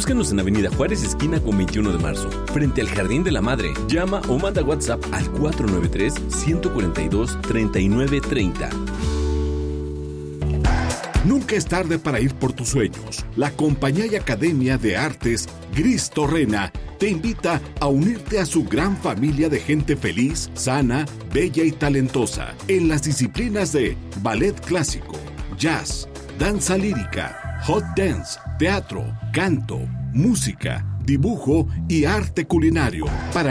Búscanos en Avenida Juárez, esquina con 21 de marzo, frente al Jardín de la Madre. Llama o manda WhatsApp al 493-142-3930. Nunca es tarde para ir por tus sueños. La Compañía y Academia de Artes Gris Torrena te invita a unirte a su gran familia de gente feliz, sana, bella y talentosa en las disciplinas de ballet clásico, jazz, danza lírica, hot dance, teatro, canto, música, dibujo y arte culinario. Para